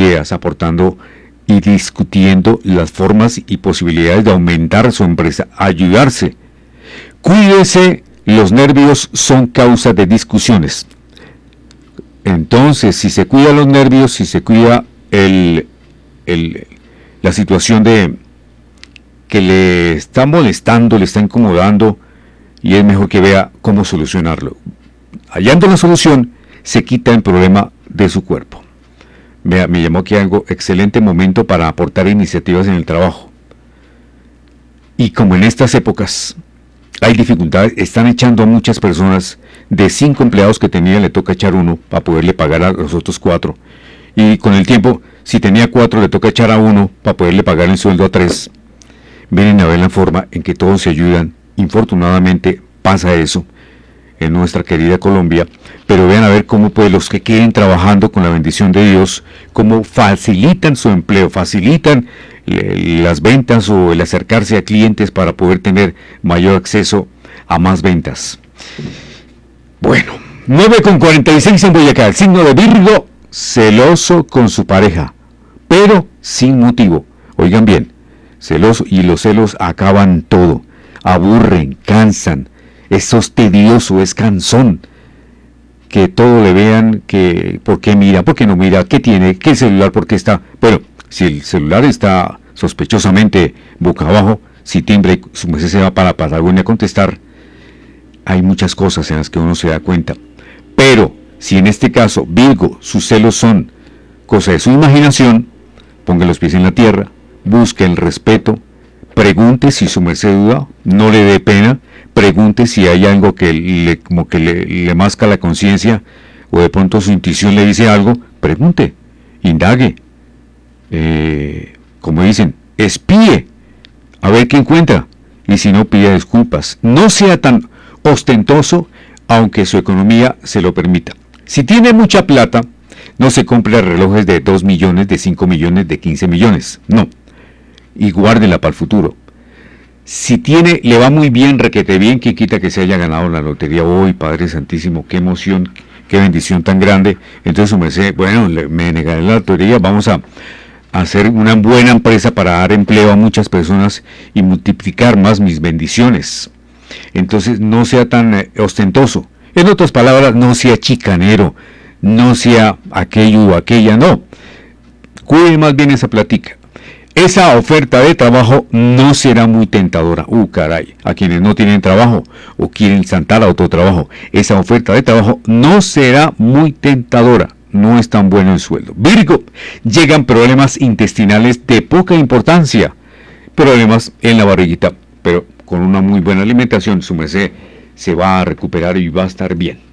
ideas, aportando y discutiendo las formas y posibilidades de aumentar su empresa, ayudarse. Cuídese, los nervios son causa de discusiones. Entonces, si se cuida los nervios, si se cuida la situación de que le está molestando, le está incomodando, y es mejor que vea cómo solucionarlo. Hallando la solución, se quita el problema de su cuerpo. Vea, me llamó aquí algo, excelente momento para aportar iniciativas en el trabajo. Y como en estas épocas hay dificultades, están echando a muchas personas. De 5 empleados que tenía, le toca echar 1 para poderle pagar a los otros 4. Y con el tiempo, si tenía 4, le toca echar a 1 para poderle pagar el sueldo a 3. Vienen a ver la forma en que todos se ayudan. Infortunadamente pasa eso en nuestra querida Colombia, pero vean a ver cómo pues los que queden trabajando con la bendición de Dios, cómo facilitan su empleo, facilitan las ventas o el acercarse a clientes para poder tener mayor acceso a más ventas. Bueno, 9:46 en Boyacá, el signo de Virgo, celoso con su pareja, pero sin motivo. Oigan bien, celoso, y los celos acaban todo, aburren, cansan, eso es tedioso, es cansón, que todo le vean, que por qué mira, por qué no mira, qué tiene, qué celular, por qué está. Bueno, si el celular está sospechosamente boca abajo, si timbra y su merced se va para Patagonia a contestar, hay muchas cosas en las que uno se da cuenta. Pero si en este caso Virgo, sus celos son cosa de su imaginación, ponga los pies en la tierra, busque el respeto, pregunte si su merced duda, no le dé pena, pregunte si hay algo que le masca la conciencia, o de pronto su intuición le dice algo, pregunte, indague, como dicen, espíe, a ver qué encuentra, y si no, pida disculpas. No sea tan ostentoso, aunque su economía se lo permita. Si tiene mucha plata, no se compre relojes de 2 millones, de 5 millones, de 15 millones, no, y guárdela para el futuro. Si tiene, le va muy bien, requete bien, que quita que se haya ganado la lotería hoy, Padre Santísimo, qué emoción, qué bendición tan grande. Entonces su merced, bueno, me negaré la lotería, vamos a hacer una buena empresa para dar empleo a muchas personas y multiplicar más mis bendiciones. Entonces no sea tan ostentoso. En otras palabras, no sea chicanero, no sea aquello o aquella, no. Cuide más bien esa plática. Esa oferta de trabajo no será muy tentadora. Caray, a quienes no tienen trabajo o quieren saltar a otro trabajo, esa oferta de trabajo no será muy tentadora. No es tan bueno el sueldo. Virgo, llegan problemas intestinales de poca importancia, problemas en la barriguita, pero con una muy buena alimentación, su merced se va a recuperar y va a estar bien.